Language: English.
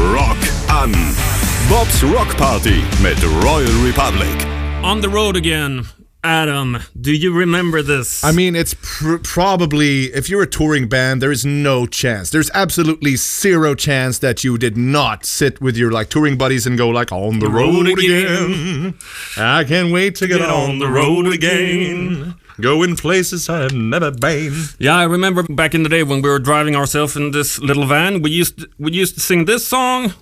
Rock an. Bobs Rock Party mit Royal Republic. On the road again. Adam, do you remember this? I mean, it's probably, if you're a touring band, there is no chance. There's absolutely zero chance that you did not sit with your touring buddies and go on the road again. I can't wait to get on the road again. Going places I've never been. Yeah, I remember back in the day when we were driving ourselves in this little van, we used to sing this song